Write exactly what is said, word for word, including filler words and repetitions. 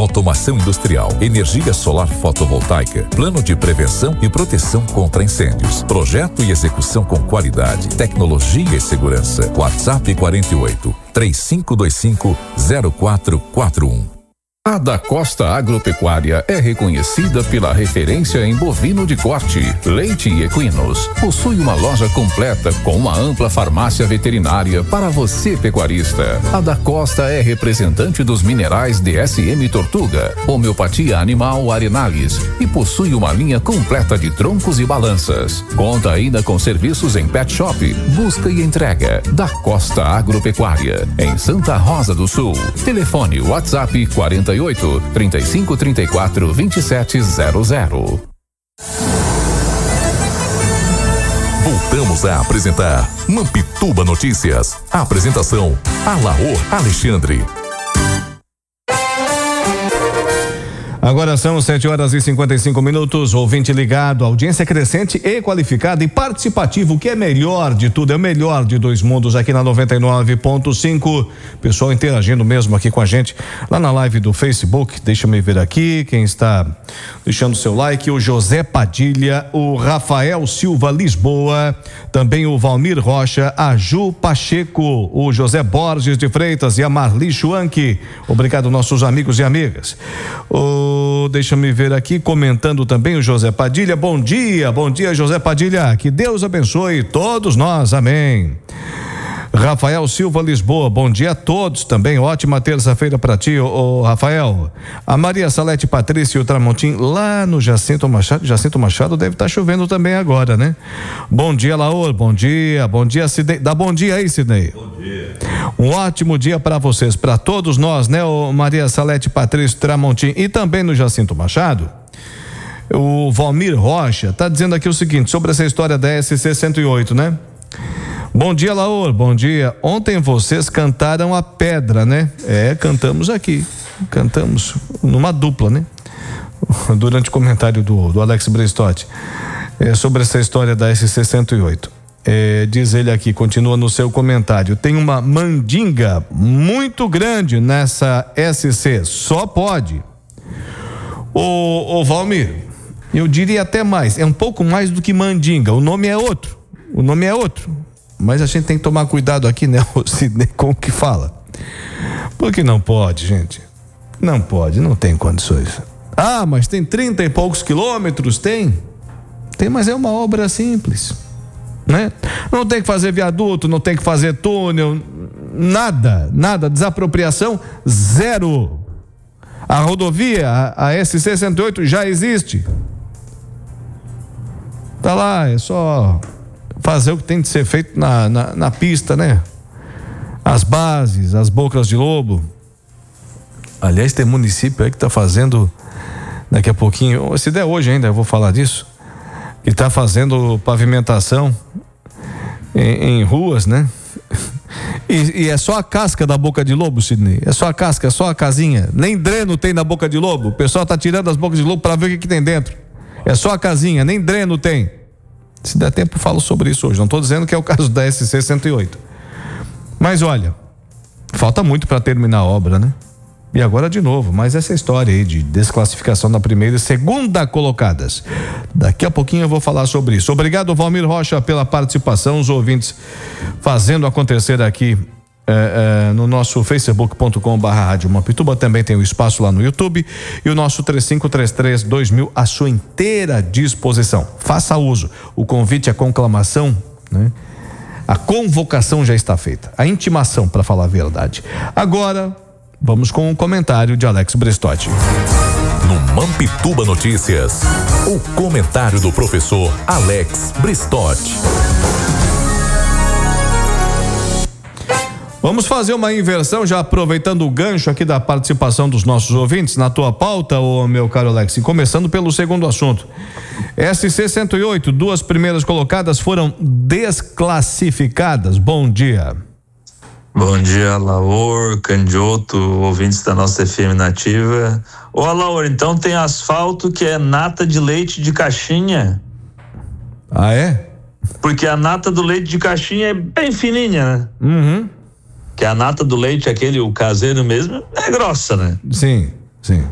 automação industrial, energia solar fotovoltaica, plano de prevenção e proteção contra incêndios. Projeto e execução com qualidade, tecnologia e segurança. WhatsApp quarenta e oito, três cinco dois cinco, zero quatro quatro um. A Da Costa Agropecuária é reconhecida pela referência em bovino de corte, leite e equinos. Possui uma loja completa com uma ampla farmácia veterinária para você pecuarista. A Da Costa é representante dos minerais D S M Tortuga, homeopatia animal Arenales e possui uma linha completa de troncos e balanças. Conta ainda com serviços em pet shop, busca e entrega. Da Costa Agropecuária, em Santa Rosa do Sul. Telefone WhatsApp quarenta e oito, trinta e cinco, trinta e quatro, vinte e sete zero zero. Voltamos a apresentar Mampituba Notícias. A apresentação: Alaor Alexandre. Agora são sete horas e cinquenta e cinco minutos, ouvinte ligado, audiência crescente e qualificada e participativa, o que é melhor de tudo, é o melhor de dois mundos aqui na noventa e nove ponto cinco. Pessoal interagindo mesmo aqui com a gente lá na live do Facebook, deixa eu ver aqui quem está deixando seu like: o José Padilha, o Rafael Silva Lisboa, também o Valmir Rocha, a Ju Pacheco, o José Borges de Freitas e a Marli Schwank. Obrigado, nossos amigos e amigas. O Deixa-me ver aqui, comentando também o José Padilha. Bom dia, bom dia, José Padilha. Que Deus abençoe todos nós, amém. Rafael Silva Lisboa, bom dia a todos também. Ótima terça-feira para ti, ô, ô Rafael. A Maria Salete Patrícia e o Tramontim lá no Jacinto Machado. Jacinto Machado deve estar chovendo também agora, né? Bom dia, Laor, bom dia, bom dia, Sidney. Dá bom dia aí, Sidney. Bom dia. Um ótimo dia para vocês, para todos nós, né? O Maria Salete Patrícia, Tramontim e também no Jacinto Machado. O Valmir Rocha tá dizendo aqui o seguinte, sobre essa história da S C cento e oito, né? Bom dia, Laor, bom dia. Ontem vocês cantaram a pedra, né? É, cantamos aqui, cantamos numa dupla, né? Durante o comentário do, do Alex Bristotti, é, sobre essa história da S C cento e oito. É, diz ele aqui, continua no seu comentário: tem uma mandinga muito grande nessa S C, só pode. Ô, ô Valmir, eu diria até mais, é um pouco mais do que mandinga, o nome é outro, o nome é outro, mas a gente tem que tomar cuidado aqui, né, Sidney, com o que fala, porque não pode, gente, não pode, não tem condições. Ah, mas tem trinta e poucos quilômetros, tem, tem, mas é uma obra simples, né? Não tem que fazer viaduto, não tem que fazer túnel, nada, nada, desapropriação zero. A rodovia, a, a S C cento e oito já existe, tá lá, é só fazer o que tem de ser feito na, na, na pista, né? As bases, as bocas de lobo. Aliás, tem município aí que tá fazendo, daqui a pouquinho, se der hoje ainda eu vou falar disso, que tá fazendo pavimentação em, em ruas, né? E, e é só a casca da boca de lobo, Sidney, é só a casca, é só a casinha, nem dreno tem na boca de lobo, o pessoal tá tirando as bocas de lobo para ver o que, que tem dentro, é só a casinha, nem dreno tem. Se der tempo eu falo sobre isso hoje, não tô dizendo que é o caso da S C cento e oito, mas olha, falta muito para terminar a obra, né? E agora de novo, mas essa história aí de desclassificação da primeira e segunda colocadas, daqui a pouquinho eu vou falar sobre isso. Obrigado, Valmir Rocha, pela participação, os ouvintes fazendo acontecer aqui é, é, no nosso facebook ponto com barra rádio Mampituba, também tem o espaço lá no YouTube e o nosso três cinco três três, dois mil à sua inteira disposição. Faça uso, o convite, a conclamação, né? A convocação já está feita, a intimação, para falar a verdade. Agora vamos com um comentário de Alex Bristotti. No Mampituba Notícias, o comentário do professor Alex Bristotti. Vamos fazer uma inversão, já aproveitando o gancho aqui da participação dos nossos ouvintes na tua pauta, ô meu caro Alex, e começando pelo segundo assunto. S C cento e oito, duas primeiras colocadas foram desclassificadas. Bom dia. Bom dia, Alaor, Candioto, ouvintes da nossa F M Nativa. Ô, Alaor, então tem asfalto que é nata de leite de caixinha? Ah, é? Porque a nata do leite de caixinha é bem fininha, né? Uhum. Que a nata do leite, aquele, o caseiro mesmo, é grossa, né? Sim, sim.